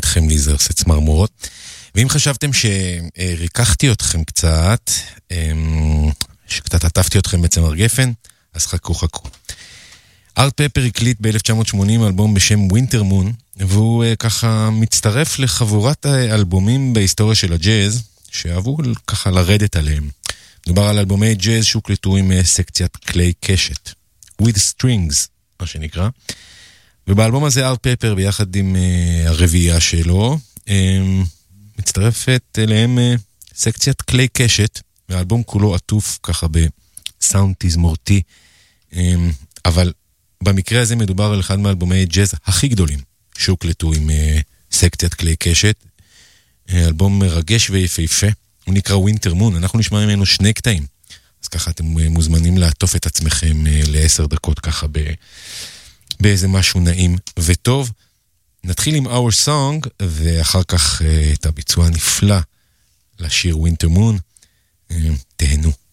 מנחם ליזר עושה צמרמורות. ואם חשבתם שריקחתי אתכם קצת, שקצת עטפתי אתכם בצמר גפן, אז חכו. ארט פפר הקליט ב-1980 אלבום בשם Winter Moon, והוא ככה מצטרף לחבורת האלבומים בהיסטוריה של הג'אז, שאהבו ככה לרדת עליהם. מדובר על אלבומי ג'אז שהוקלטו עם סקציית כלי קשת, with strings, מה שנקרא. ובאלבום הזה ארט פפר ביחד עם הרביעייה שלו, מצטרפת אליהם סקציית כלי קשת, והאלבום כולו עטוף ככה בסאונד תזמורתי, אבל במקרה הזה מדובר על אחד מאלבומי ג'אז הכי גדולים שהוקלטו עם סקציית כלי קשת. אלבום מרגש ויפהפה, הוא נקרא Winter Moon, אנחנו נשמע ממנו 2 קטעים, אז ככה אתם מוזמנים לעטוף את עצמכם ל10 דקות ככה באיזה משהו נעים וטוב. נתחיל עם Our Song, ואחר כך את הביצוע הנפלא לשיר Winter Moon. תהנו.